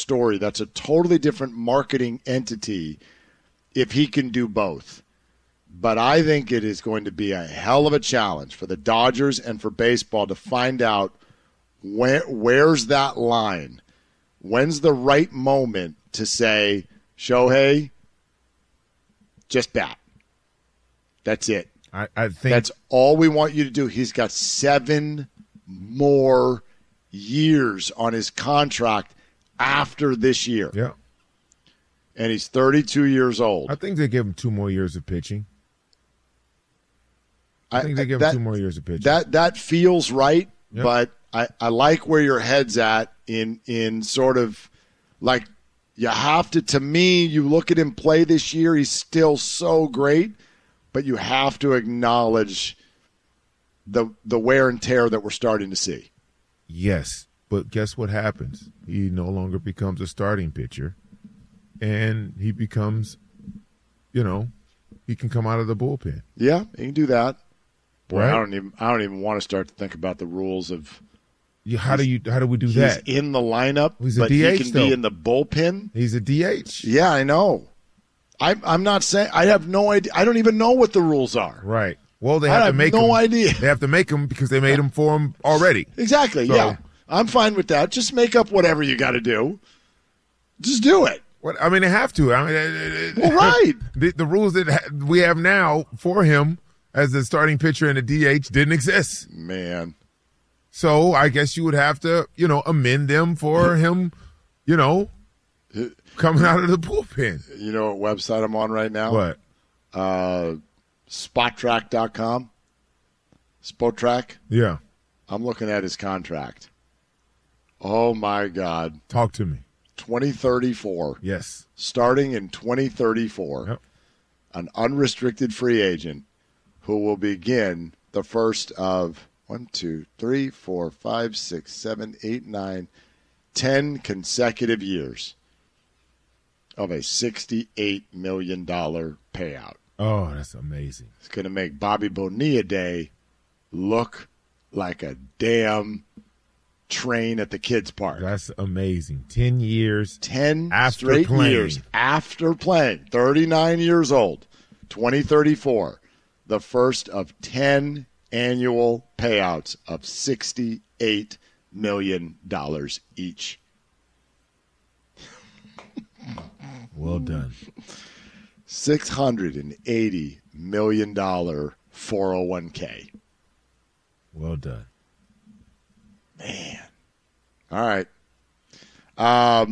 story. That's a totally different marketing entity if he can do both. But I think it is going to be a hell of a challenge for the Dodgers and for baseball to find out where's that line. When's the right moment to say, Shohei, just bat. That's it. I think that's all we want you to do. He's got 7 more years on his contract after this year. Yeah. And he's 32 years old. I think they give him 2 more years of pitching. I think they give him 2 more years of pitching. That feels right, yep. But I like where your head's at in sort of like you have to me, you look at him play this year, he's still so great, but you have to acknowledge the wear and tear that we're starting to see. Yes, but guess what happens? He no longer becomes a starting pitcher, and he becomes, he can come out of the bullpen. Yeah, he can do that. Boy, right? I don't even want to start to think about the rules of. How do we do that? He's in the lineup, he's but DH, he can though. be in the bullpen. He's a DH. Yeah, I know. I'm not saying I have no idea. I don't even know what the rules are. Right. Well, they have to make no idea. They have to make them because they made them for him already. Exactly. So, yeah, I'm fine with that. Just make up whatever you got to do. Just do it. What I mean, they have to. Well, right. The rules that we have now for him as the starting pitcher and the DH didn't exist. Man. So I guess you would have to, amend them for him, coming out of the bullpen. You know what website I'm on right now? What? Spottrack.com. Spotrac. Yeah. I'm looking at his contract. Oh, my God. Talk to me. 2034. Yes. Starting in 2034. Yep. An unrestricted free agent who will begin the first of 1, 2, 3, 4, 5, 6, 7, 8, 9, 10 consecutive years of a $68 million payout. Oh, that's amazing. It's going to make Bobby Bonilla Day look like a damn train at the kids' park. That's amazing. 10 years. 10 after straight playing. years after playing. 39 years old. 2034. The first of 10 annual payouts of $68 million each. Well done. $680 million 401k. Well done. Man. All right.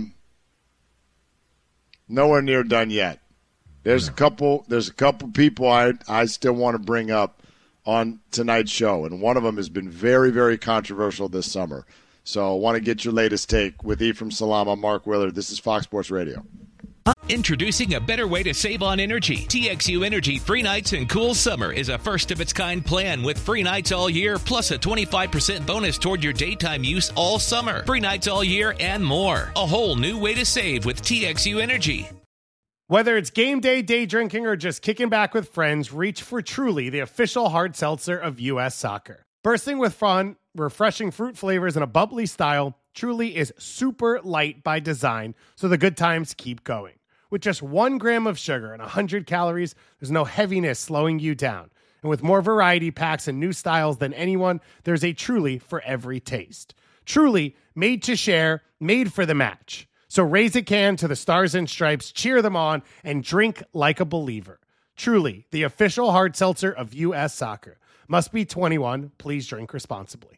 Nowhere near done yet. There's a couple people I still want to bring up on tonight's show, and one of them has been very, very controversial this summer. So I want to get your latest take with Ephraim Salama, Mark Willard. This is Fox Sports Radio. Introducing a better way to save on energy. TXU Energy Free Nights and Cool Summer is a first-of-its-kind plan with free nights all year, plus a 25% bonus toward your daytime use all summer. Free nights all year and more. A whole new way to save with TXU Energy. Whether it's game day, day drinking, or just kicking back with friends, reach for Truly, the official hard seltzer of U.S. Soccer. Bursting with fun, refreshing fruit flavors, and a bubbly style, Truly is super light by design, so the good times keep going. With just 1 gram of sugar and 100 calories, there's no heaviness slowing you down. And with more variety packs and new styles than anyone, there's a Truly for every taste. Truly, made to share, made for the match. So raise a can to the Stars and Stripes, cheer them on, and drink like a believer. Truly, the official hard seltzer of U.S. Soccer. Must be 21. Please drink responsibly.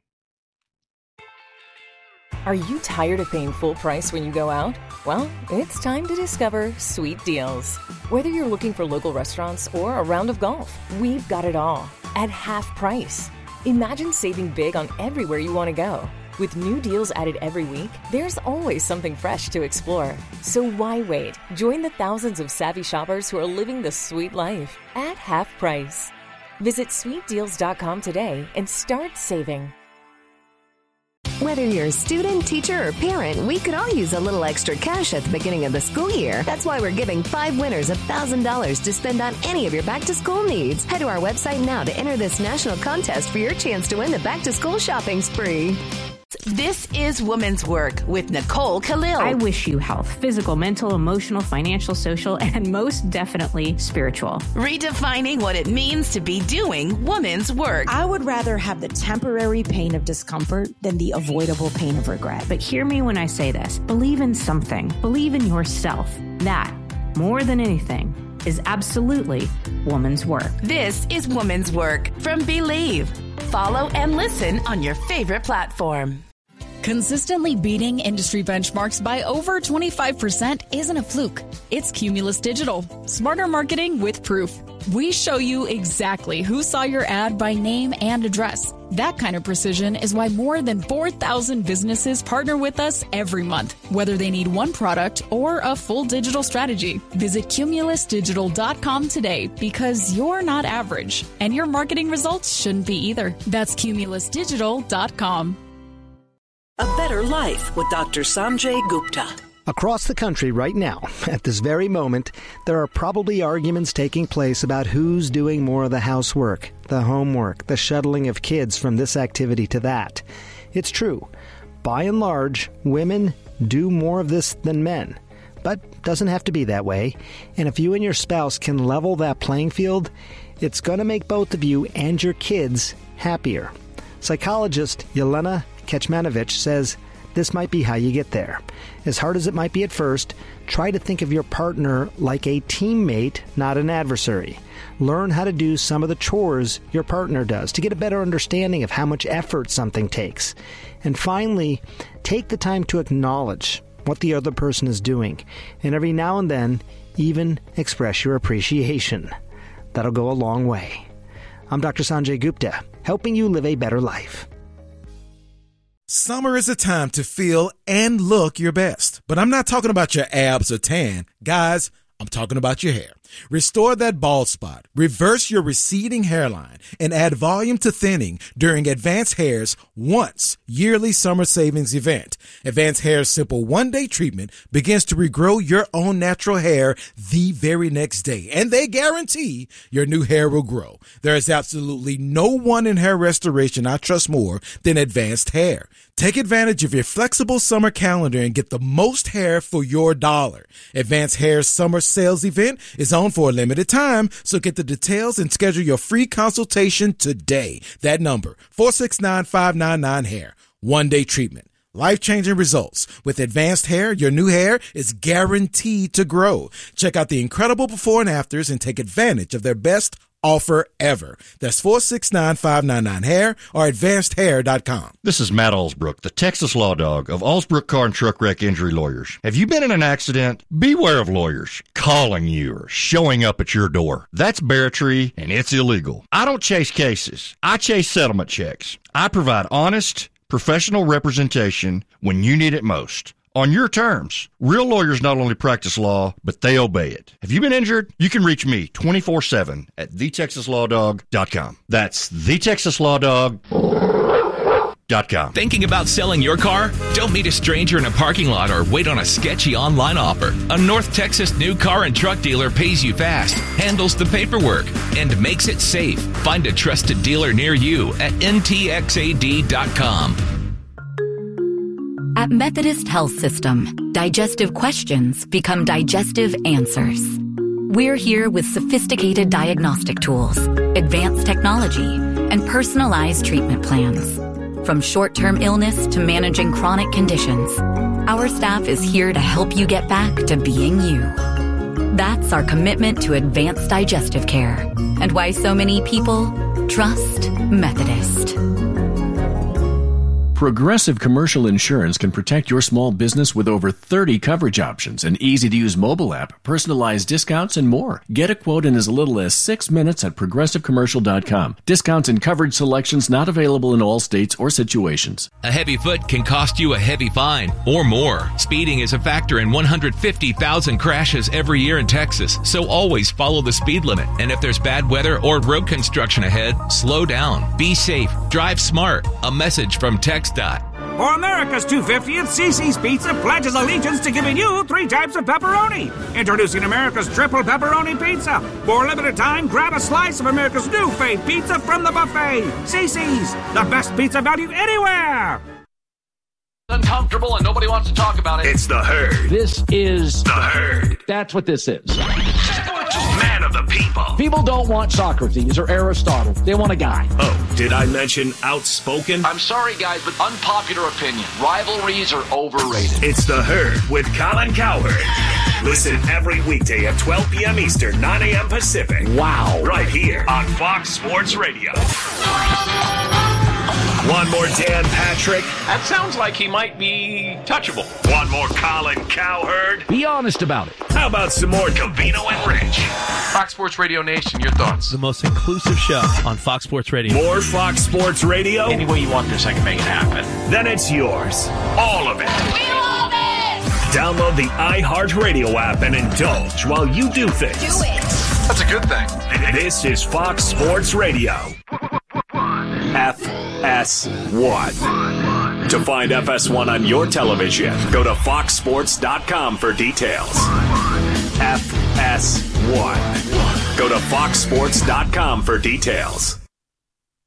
Are you tired of paying full price when you go out? Well, it's time to discover Sweet Deals. Whether you're looking for local restaurants or a round of golf, we've got it all at half price. Imagine saving big on everywhere you want to go. With new deals added every week, there's always something fresh to explore. So why wait? Join the thousands of savvy shoppers who are living the sweet life at half price. Visit sweetdeals.com today and start saving. Whether you're a student, teacher, or parent, we could all use a little extra cash at the beginning of the school year. That's why we're giving 5 winners $1,000 to spend on any of your back-to-school needs. Head to our website now to enter this national contest for your chance to win the back-to-school shopping spree. This is Women's Work with Nicole Khalil. I wish you health, physical, mental, emotional, financial, social, and most definitely spiritual. Redefining what it means to be doing women's work. I would rather have the temporary pain of discomfort than the avoidable pain of regret. But hear me when I say this. Believe in something. Believe in yourself. That, more than anything, is absolutely woman's work. This is Woman's Work from Believe. Follow and listen on your favorite platform. Consistently beating industry benchmarks by over 25% isn't a fluke. It's Cumulus Digital. Smarter marketing with proof. We show you exactly who saw your ad by name and address. That kind of precision is why more than 4,000 businesses partner with us every month, whether they need one product or a full digital strategy. Visit cumulusdigital.com today because you're not average, and your marketing results shouldn't be either. That's cumulusdigital.com. A Better Life with Dr. Sanjay Gupta. Across the country right now, at this very moment, there are probably arguments taking place about who's doing more of the housework, the homework, the shuttling of kids from this activity to that. It's true. By and large, women do more of this than men. But doesn't have to be that way. And if you and your spouse can level that playing field, it's going to make both of you and your kids happier. Psychologist Yelena Kecmanovic says this might be how you get there. As hard as it might be at first, try to think of your partner like a teammate, not an adversary. Learn how to do some of the chores your partner does to get a better understanding of how much effort something takes. And finally, take the time to acknowledge what the other person is doing, and every now and then, even express your appreciation. That'll go a long way. I'm Dr. Sanjay Gupta, helping you live a better life. Summer is a time to feel and look your best. But I'm not talking about your abs or tan. Guys, I'm talking about your hair. Restore that bald spot, reverse your receding hairline, and add volume to thinning during Advanced Hair's once yearly summer savings event. Advanced Hair's simple one-day treatment begins to regrow your own natural hair the very next day, and they guarantee your new hair will grow. There is absolutely no one in hair restoration I trust more than Advanced Hair. Take advantage of your flexible summer calendar and get the most hair for your dollar. Advanced Hair's summer sales event is on for a limited time, so get the details and schedule your free consultation today. That number, 469-599-HAIR. One-day treatment. Life-changing results. With Advanced Hair, your new hair is guaranteed to grow. Check out the incredible before and afters and take advantage of their best offer ever. That's 469-599-HAIR or advancedhair.com. This is Matt Allsbrook, the Texas Law Dog of Allsbrook Car and Truck Wreck Injury Lawyers. Have you been in an accident? Beware of lawyers calling you or showing up at your door. That's barratry and it's illegal. I don't chase cases. I chase settlement checks. I provide honest, professional representation when you need it most. On your terms. Real lawyers not only practice law, but they obey it. Have you been injured? You can reach me 24/7 at thetexaslawdog.com. That's thetexaslawdog.com. Thinking about selling your car? Don't meet a stranger in a parking lot or wait on a sketchy online offer. A North Texas new car and truck dealer pays you fast, handles the paperwork, and makes it safe. Find a trusted dealer near you at ntxad.com. At Methodist Health System, digestive questions become digestive answers. We're here with sophisticated diagnostic tools, advanced technology, and personalized treatment plans. From short-term illness to managing chronic conditions, our staff is here to help you get back to being you. That's our commitment to advanced digestive care and why so many people trust Methodist. Progressive Commercial Insurance can protect your small business with over 30 coverage options, an easy-to-use mobile app, personalized discounts, and more. Get a quote in as little as 6 minutes at progressivecommercial.com. Discounts and coverage selections not available in all states or situations. A heavy foot can cost you a heavy fine or more. Speeding is a factor in 150,000 crashes every year in Texas, so always follow the speed limit. And if there's bad weather or road construction ahead, slow down. Be safe. Drive smart. A message from TxDOT. For America's 250th, CiCi's Pizza pledges allegiance to giving you 3 types of pepperoni. Introducing America's triple pepperoni pizza. For a limited time, grab a slice of America's new fave pizza from the buffet. CiCi's, the best pizza value anywhere. uncomfortable and nobody wants to talk about it. It's The Herd. This is The Herd. That's what this is. Man of the people. People don't want Socrates or Aristotle. They want a guy. Oh, did I mention outspoken? I'm sorry, guys, but unpopular opinion. Rivalries are overrated. It's The Herd with Colin Cowherd. Listen every weekday at 12 p.m. Eastern, 9 a.m. Pacific. Wow. Right here on Fox Sports Radio. One more Dan Patrick. That sounds like he might be touchable. One more Colin Cowherd. Be honest about it. How about some more Covino and Rich? Fox Sports Radio Nation, your thoughts? The most inclusive show on Fox Sports Radio. More Fox Sports Radio? Any way you want this, I can make it happen. Then it's yours. All of it. We love it! Download the iHeartRadio app and indulge while you do things. Do it! That's a good thing. This is Fox Sports Radio. FS1. To find FS1 on your television, go to foxsports.com for details. FS1. Go to foxsports.com for details.